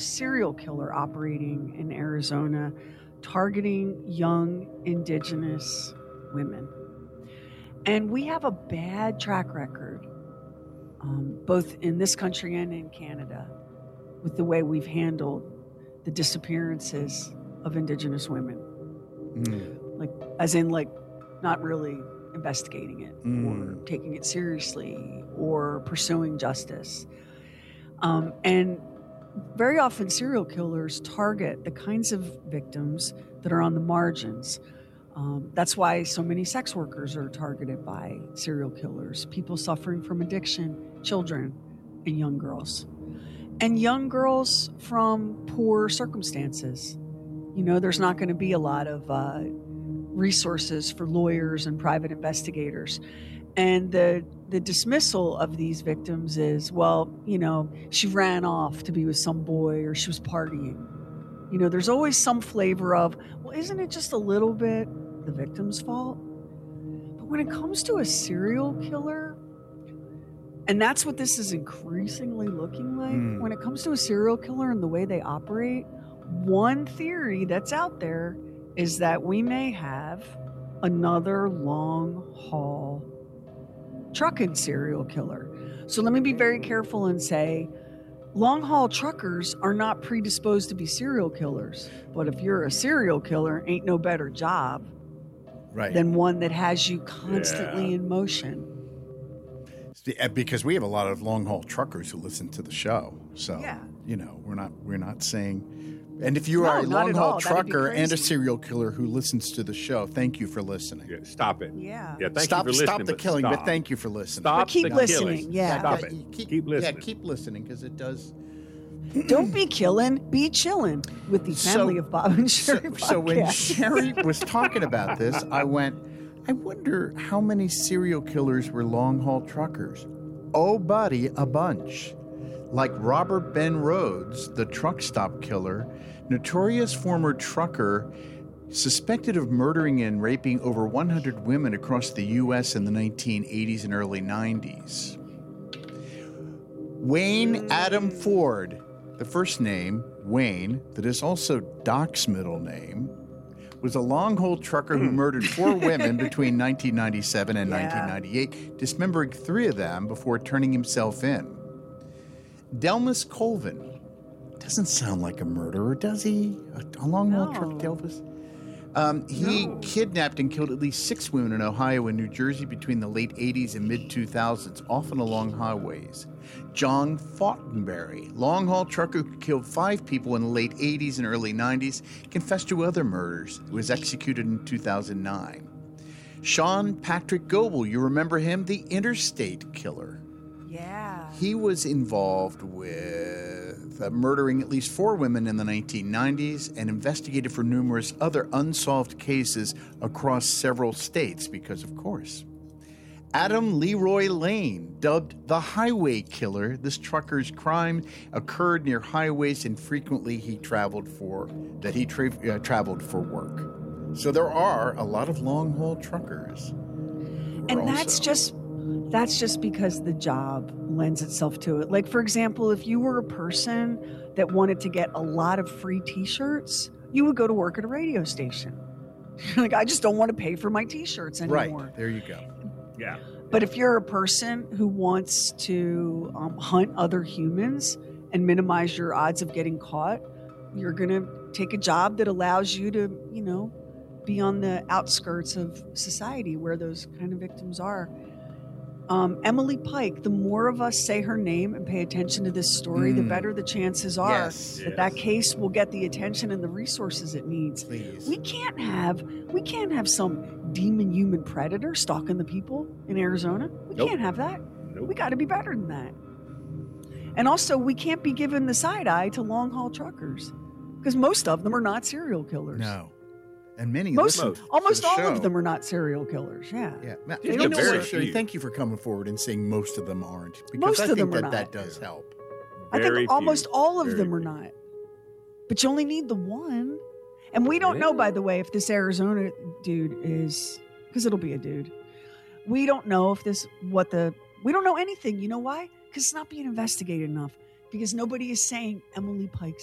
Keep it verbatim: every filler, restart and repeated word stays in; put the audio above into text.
serial killer operating in Arizona, targeting young indigenous women. And we have a bad track record, um, both in this country and in Canada, with the way we've handled the disappearances of indigenous women. Mm. Like, as in, like, not really investigating it mm. or taking it seriously or pursuing justice. Um, and very often serial killers target the kinds of victims that are on the margins. Um, that's why so many sex workers are targeted by serial killers, people suffering from addiction, children, and young girls. And young girls from poor circumstances. You know, there's not going to be a lot of uh, resources for lawyers and private investigators. And the the dismissal of these victims is, well, you know, she ran off to be with some boy or she was partying. You know, there's always some flavor of, well, isn't it just a little bit the victim's fault? But when it comes to a serial killer, and that's what this is increasingly looking like, mm. when it comes to a serial killer and the way they operate, one theory that's out there is that we may have another long haul trucking serial killer. So let me be very careful and say, long haul truckers are not predisposed to be serial killers. But if you're a serial killer, ain't no better job right. than one that has you constantly yeah. in motion. Because we have a lot of long haul truckers who listen to the show. So, yeah. you know, we're not we're not saying. And if you no, are a long haul trucker and a serial killer who listens to the show, thank you for listening. Yeah, stop it. Yeah. Yeah. Thank stop, you for listening. Stop the but killing, stop. but thank you for listening. Stop but keep the listening. killing. Yeah. Stop yeah, it. Keep, keep listening. Yeah, keep listening because it does. Don't be killing, be chilling with the family so, of Bob and Sherry. So, so when Sherry was talking about this, I went, I wonder how many serial killers were long haul truckers. Oh, buddy, a bunch. Like Robert Ben Rhodes, the truck stop killer, notorious former trucker, suspected of murdering and raping over one hundred women across the U S in the nineteen eighties and early nineties. Wayne Adam Ford, the first name, Wayne, that is also Doc's middle name, was a long-haul trucker who murdered four women between nineteen ninety-seven and yeah. nineteen ninety-eight, dismembering three of them before turning himself in. Delmas Colvin doesn't sound like a murderer, does he? A, a long-haul no. truck, Delmas? Um, he no. kidnapped and killed at least six women in Ohio and New Jersey between the late eighties and mid two thousands, often along highways. John Fortenberry, long-haul trucker who killed five people in the late eighties and early nineties, confessed to other murders. He was executed in two thousand nine. Sean Patrick Goebel, you remember him? The Interstate Killer. Yeah. He was involved with uh, murdering at least four women in the nineteen nineties and investigated for numerous other unsolved cases across several states because, of course. Adam Leroy Lane, dubbed the Highway Killer, this trucker's crime occurred near highways and frequently he traveled for that he tra- uh, traveled for work. So there are a lot of long-haul truckers. And also. that's just that's just because the job lends itself to it. Like, for example, if you were a person that wanted to get a lot of free T-shirts, you would go to work at a radio station. Like, I just don't want to pay for my T-shirts anymore. Right, there you go. Yeah. But if you're a person who wants to um, hunt other humans and minimize your odds of getting caught, you're going to take a job that allows you to, you know, be on the outskirts of society where those kind of victims are. Um, Emily Pike, the more of us say her name and pay attention to this story, mm. the better the chances are yes. that yes. that case will get the attention and the resources it needs. Please. We can't have we can't have some demon human predator stalking the people in Arizona. We Nope. can't have that. Nope. We got to be better than that. And also, we can't be giving the side eye to long haul truckers because most of them are not serial killers. No. And many Most, listen almost to the all show. of them are not serial killers. Yeah. Yeah. Matt, Just you a know very what, Sherry, few. thank you for coming forward and saying most of them aren't. Because Most I of think them are that not. that does help. I Very think almost few. all of Very them are few. not. But you only need the one. And we don't Yeah. know, by the way, if this Arizona dude is, because it'll be a dude. We don't know if this, what the, we don't know anything. You know why? Because it's not being investigated enough. Because nobody is saying Emily Pike's